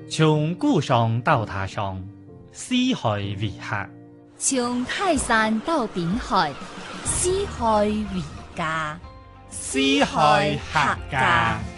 從故鄉到他鄉，四海為客。 從泰山到濱海，四海為家。 四海客家。